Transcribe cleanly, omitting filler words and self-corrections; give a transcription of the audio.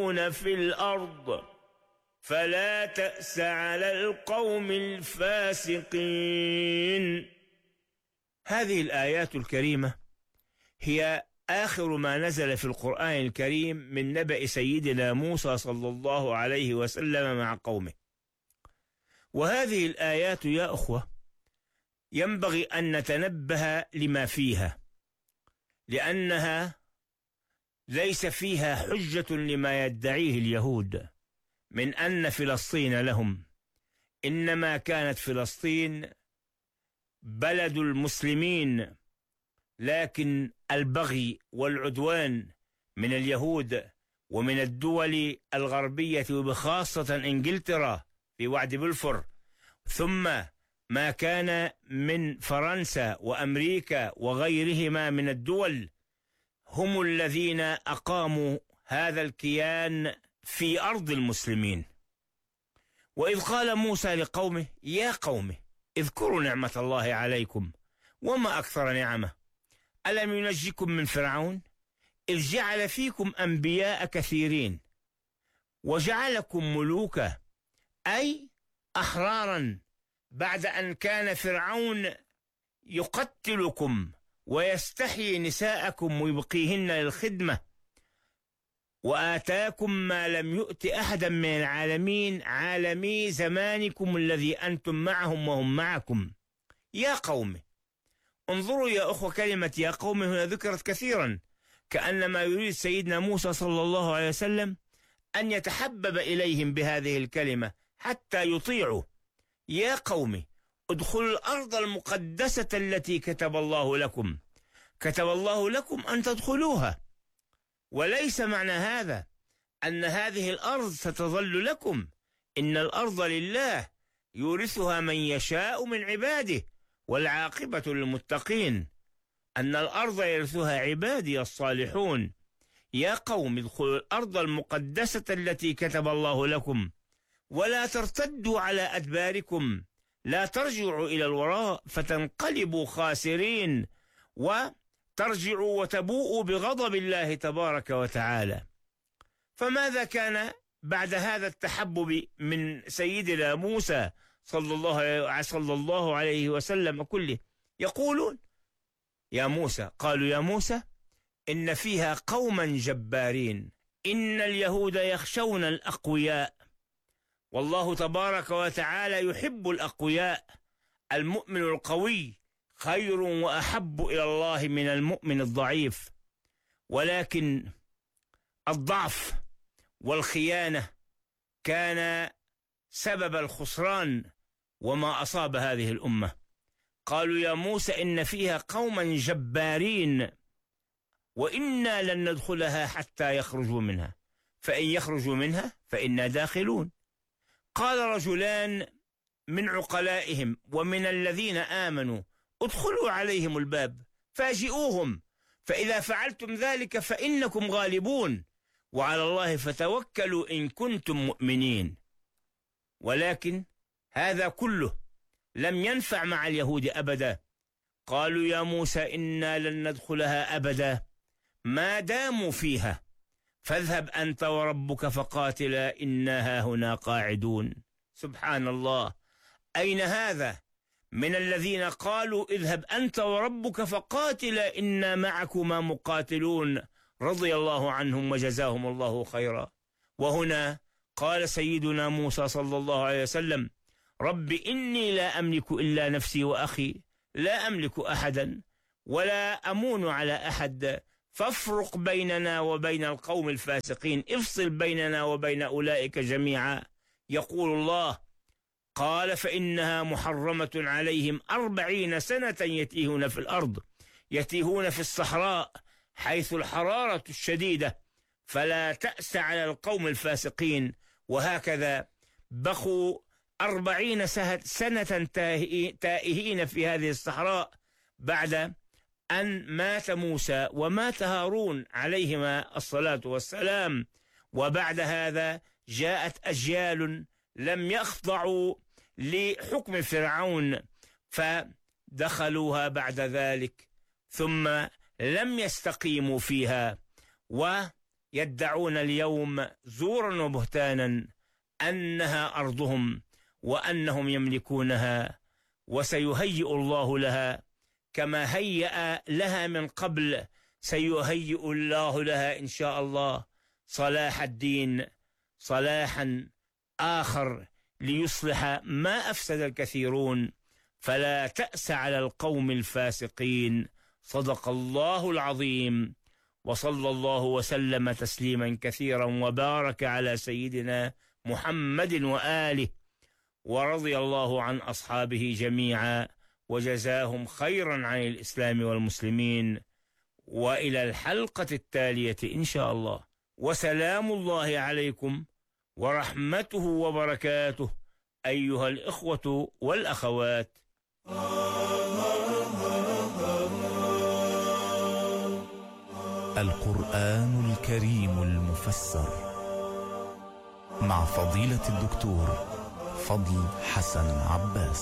يفسدون في الأرض فلا تأس على القوم الفاسقين. هذه الآيات الكريمة هي آخر ما نزل في القرآن الكريم من نبأ سيدنا موسى صلى الله عليه وسلم مع قومه. وهذه الآيات يا أخوة ينبغي أن نتنبه لما فيها، لأنها ليس فيها حجة لما يدعيه اليهود من أن فلسطين لهم، إنما كانت فلسطين بلد المسلمين، لكن البغي والعدوان من اليهود ومن الدول الغربية وبخاصة إنجلترا في وعد بلفور، ثم ما كان من فرنسا وأمريكا وغيرهما من الدول، هم الذين أقاموا هذا الكيان في أرض المسلمين. وإذ قال موسى لقومه يا قوم اذكروا نعمة الله عليكم وما أكثر نعمه، ألم ينجكم من فرعون إذ جعل فيكم أنبياء كثيرين وجعلكم ملوكا، أي أحرارا، بعد أن كان فرعون يقتلكم ويستحيي نساءكم ويبقيهن للخدمة، وآتاكم ما لم يؤت أحدا من العالمين عالمي زمانكم الذي أنتم معهم وهم معكم. يا قوم انظروا يا أخوة، كلمة يا قوم هنا ذكرت كثيرا، كأنما يريد سيدنا موسى صلى الله عليه وسلم أن يتحبب إليهم بهذه الكلمة حتى يطيعوا. يا قوم ادخلوا الأرض المقدسة التي كتب الله لكم، كتب الله لكم أن تدخلوها، وليس معنى هذا أن هذه الأرض ستظل لكم، إن الأرض لله يورثها من يشاء من عباده والعاقبة للمتقين، أن الأرض يرثها عبادي الصالحون. يا قوم ادخلوا الأرض المقدسة التي كتب الله لكم ولا ترتدوا على أدباركم، لا ترجعوا إلى الوراء فتنقلبوا خاسرين وترجعوا وتبوءوا بغضب الله تبارك وتعالى. فماذا كان بعد هذا التحبب من سيدنا موسى صلى الله عليه وسلم كله؟ يقولون يا موسى، قالوا يا موسى إن فيها قوما جبارين، إن اليهود يخشون الأقوياء، والله تبارك وتعالى يحب الأقوياء، المؤمن القوي خير وأحب إلى الله من المؤمن الضعيف، ولكن الضعف والخيانة كان سبب الخسران وما أصاب هذه الأمة. قالوا يا موسى إن فيها قوما جبارين وإنا لن ندخلها حتى يخرجوا منها، فإن يخرجوا منها فإنا داخلون. قال رجلان من عقلائهم ومن الذين آمنوا ادخلوا عليهم الباب فاجئوهم، فإذا فعلتم ذلك فإنكم غالبون، وعلى الله فتوكلوا إن كنتم مؤمنين. ولكن هذا كله لم ينفع مع اليهود أبدا. قالوا يا موسى إنا لن ندخلها أبدا ما داموا فيها، فاذهب أنت وربك فقاتلا إنا هنا قاعدون. سبحان الله، أين هذا من الذين قالوا اذهب أنت وربك فقاتلا إنا معكما مقاتلون، رضي الله عنهم وجزاهم الله خيرا. وهنا قال سيدنا موسى صلى الله عليه وسلم رب إني لا أملك إلا نفسي وأخي، لا أملك أحدا ولا أمون على أحد، فافرق بيننا وبين القوم الفاسقين، افصل بيننا وبين أولئك جميعا. يقول الله قال فإنها محرمة عليهم 40 سنة يتيهون في الأرض، يتيهون في الصحراء حيث الحرارة الشديدة، فلا تأس على القوم الفاسقين. وهكذا بقوا 40 سنة تائهين في هذه الصحراء بعد أن مات موسى ومات هارون عليهما الصلاة والسلام. وبعد هذا جاءت أجيال لم يخضعوا لحكم فرعون فدخلوها بعد ذلك، ثم لم يستقيموا فيها يدعون اليوم زورا وبهتانا أنها أرضهم وأنهم يملكونها، وسيهيئ الله لها كما هيأ لها من قبل، سيهيئ الله لها إن شاء الله صلاح الدين، صلاحا آخر ليصلح ما أفسد الكثيرون. فلا تأس على القوم الفاسقين. صدق الله العظيم، وصلى الله وسلم تسليما كثيرا وبارك على سيدنا محمد وآله، ورضي الله عن أصحابه جميعا وجزاهم خيرا عن الإسلام والمسلمين. وإلى الحلقة التالية إن شاء الله، وسلام الله عليكم ورحمته وبركاته أيها الإخوة والأخوات. القرآن الكريم المفسر مع فضيلة الدكتور فضل حسن عباس.